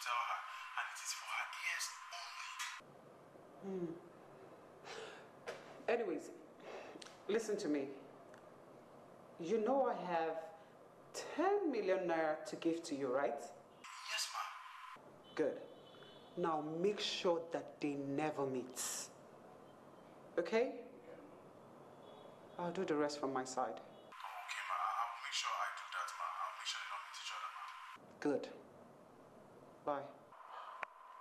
tell her, and it is for her ears only. Anyways, listen to me. You know I have 10 million naira to give to you, right? Yes, ma'am. Good. Now make sure that they never meet. Okay? I'll do the rest from my side. Okay, ma'am. I'll make sure I do that, ma'am. I'll make sure they don't meet each other, ma'am. Good. Bye.